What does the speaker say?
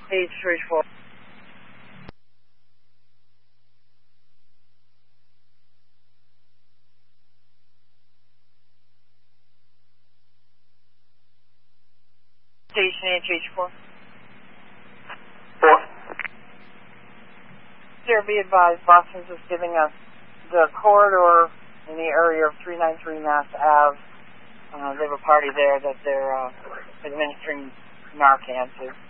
H34. Station H34. 4. Sir, be advised, Boston's is giving us the corridor in the area of 393 Mass Ave. They have a party there that they're administering Narcan to.